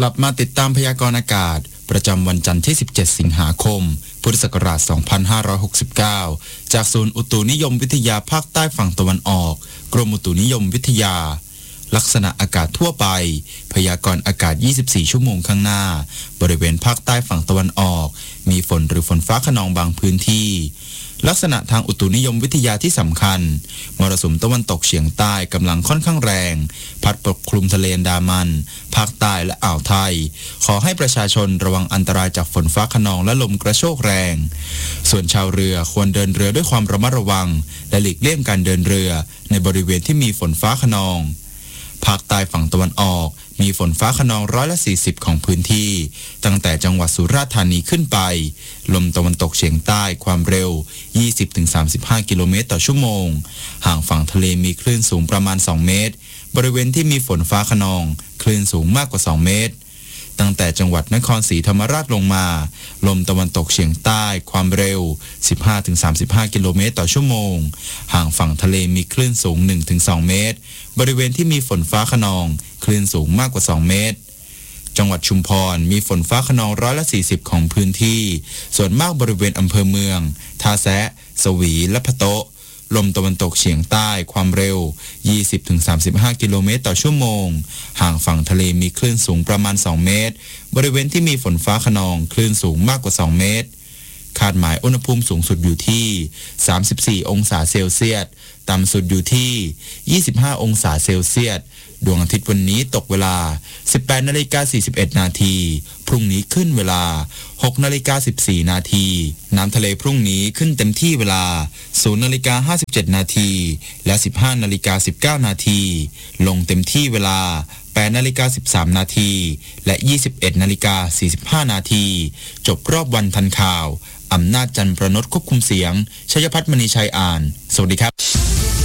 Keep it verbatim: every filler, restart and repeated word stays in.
ลับมาติดตามพยากรณ์อากาศประจำวันจันทร์ที่สิบเจ็ดสิงหาคมพุทธศักราชสองพันห้าร้อยหกสิบเก้าจากศูนย์อุตุนิยมวิทยาภาคใต้ฝั่งตะวันออกกรมอุตุนิยมวิทยาลักษณะอากาศทั่วไปพยากรณ์อากาศยี่สิบสี่ชั่วโมงข้างหน้าบริเวณภาคใต้ฝั่งตะวันออกมีฝนหรือฝนฟ้าคะนองบางพื้นที่ลักษณะทางอุตุนิยมวิทยาที่สำคัญมรสุมตะวันตกเฉียงใต้กำลังค่อนข้างแรงพัดปกคลุมทะเลอันดามันภาคใต้และอ่าวไทยขอให้ประชาชนระวังอันตรายจากฝนฟ้าคะนองและลมกระโชกแรงส่วนชาวเรือควรเดินเรือด้วยความระมัดระวังและหลีกเลี่ยงการเดินเรือในบริเวณที่มีฝนฟ้าคะนองภาคใต้ฝั่งตะวันออกมีฝนฟ้าคะนองร้อยละสี่สิบของพื้นที่ตั้งแต่จังหวัดสุราษฎร์ธานีขึ้นไปลมตะวันตกเฉียงใต้ความเร็ว ยี่สิบถึงสามสิบห้า กิโลเมตรต่อชั่วโมงห่างฝั่งทะเลมีคลื่นสูงประมาณสองเมตรบริเวณที่มีฝนฟ้าคะนองคลื่นสูงมากกว่าสองเมตรตั้งแต่จังหวัดนครศรีธรรมราชลงมาลมตะวันตกเฉียงใต้ความเร็ว สิบห้าถึงสามสิบห้า กิโลเมตรต่อชั่วโมงห่างฝั่งทะเลมีคลื่นสูง หนึ่งถึงสอง เมตรบริเวณที่มีฝนฟ้าคะนองคลื่นสูงมากกว่าสองเมตรจังหวัดชุมพรมีฝนฟ้าคะนองร้อยละสี่สิบของพื้นที่ส่วนมากบริเวณอำเภอเมืองท่าแซะสวีและพะโต๊ะลมตะวันตกเฉียงใต้ความเร็ว ยี่สิบถึงสามสิบห้า กิโลเมตรต่อชั่วโมงห่างฝั่งทะเลมีคลื่นสูงประมาณสองเมตรบริเวณที่มีฝนฟ้าคะนองคลื่นสูงมากกว่าสองเมตรคาดหมายอุณหภูมิสูงสุดอยู่ที่สามสิบสี่องศาเซลเซียสต่ำสุดอยู่ที่ยี่สิบห้าองศาเซลเซียสดวงอาทิตย์วันนี้ตกเวลา สิบแปดนาฬิกาสี่สิบเอ็ด นาทีพรุ่งนี้ขึ้นเวลา หกนาฬิกาสิบสี่ นาทีน้ำทะเลพรุ่งนี้ขึ้นเต็มที่เวลา ศูนย์นาฬิกาห้าสิบเจ็ด นาทีและ สิบห้านาฬิกาสิบเก้า นาทีลงเต็มที่เวลา แปดนาฬิกาสิบสาม นาทีและยี่สิบเอ็ดนาฬิกาสี่สิบห้า นาทีจบรอบวันทันข่าวอำนาจจันทร์ประนตควบคุมเสียงชัยพัฒน์มณีชัยอ่านสวัสดีครับ